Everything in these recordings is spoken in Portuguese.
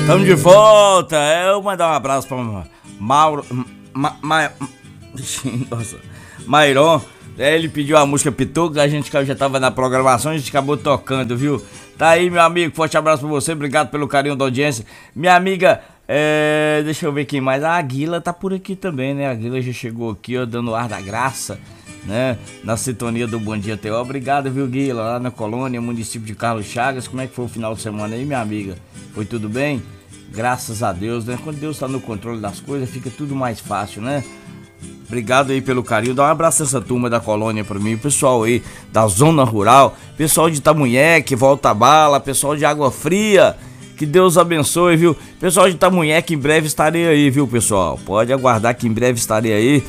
Estamos de volta. Eu mandar um abraço para Mauro. Nossa, Mairon. Ele pediu a música Pitucos, a gente já tava na programação, a gente acabou tocando, viu? Tá aí, meu amigo, forte abraço pra você, obrigado pelo carinho da audiência. Minha amiga, deixa eu ver quem mais. A Aguila tá por aqui também, né? A Aguila já chegou aqui, ó, dando ar da graça, né? Na sintonia do Bom Dia T.O. Obrigado, viu, Guila? Lá na Colônia, município de Carlos Chagas. Como é que foi o final de semana aí, minha amiga? Foi tudo bem? Graças a Deus, né? Quando Deus tá no controle das coisas, fica tudo mais fácil, né? Obrigado aí pelo carinho, dá um abraço a essa turma da Colônia pra mim, pessoal aí da zona rural, pessoal de Itamunheque, Volta Bala, pessoal de Água Fria, que Deus abençoe, viu? Pessoal de Itamunheque, em breve estarei aí, viu, pessoal? Pode aguardar que em breve estarei aí,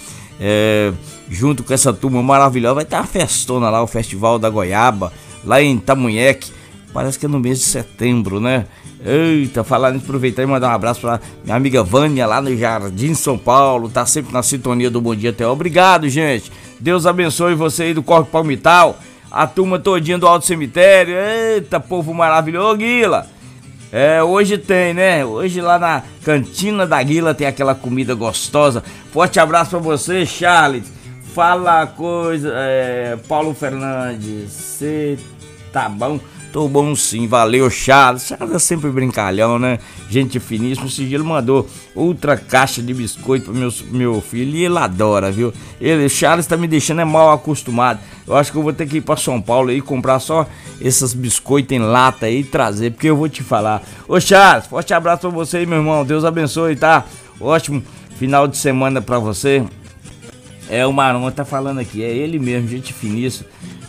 junto com essa turma maravilhosa. Vai ter uma festona lá, o Festival da Goiaba, lá em Itamunheque, parece que é no mês de setembro, né? Eita, falar nisso, aproveitar e mandar um abraço pra minha amiga Vânia lá no Jardim São Paulo, tá sempre na sintonia do Bom Dia T.O. Obrigado, gente. Deus abençoe você aí do Corpo Palmital, a turma todinha do Alto Cemitério. Eita, povo maravilhoso, Guila. Hoje tem, né? Hoje lá na Cantina da Guila tem aquela comida gostosa. Forte abraço pra você, Charles. Fala coisa, Paulo Fernandes, cê tá bom? Tô bom sim, valeu, Charles. Charles é sempre brincalhão, né? Gente finíssima. Esse dia ele mandou outra caixa de biscoito pro meu filho e ele adora, viu? Charles tá me deixando mal acostumado. Eu acho que eu vou ter que ir pra São Paulo aí comprar só esses biscoitos em lata aí e trazer, porque eu vou te falar. Ô Charles, forte abraço pra você aí, meu irmão. Deus abençoe, tá? Ótimo final de semana pra você. O Maron tá falando aqui, é ele mesmo, gente finíssima.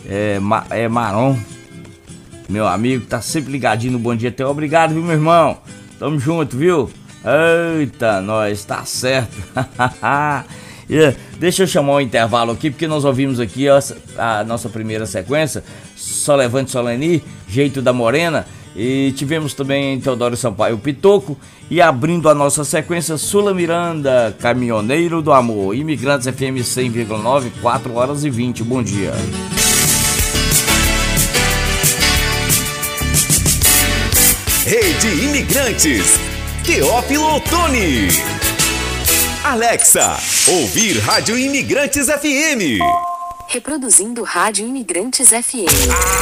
Maron. Meu amigo, tá sempre ligadinho no Bom Dia T.O. Obrigado, viu, meu irmão? Tamo junto, viu? Eita, nós, tá certo. Deixa eu chamar um intervalo aqui, porque nós ouvimos aqui a nossa primeira sequência, Só Levante Soleni, Jeito da Morena, e tivemos também Teodoro Sampaio Pitoco, e abrindo a nossa sequência, Sula Miranda, Caminhoneiro do Amor, Imigrantes FM 100,9, 4h20, bom dia. Rede Imigrantes, Teófilo Otoni. Alexa, ouvir Rádio Imigrantes FM. Reproduzindo Rádio Imigrantes FM.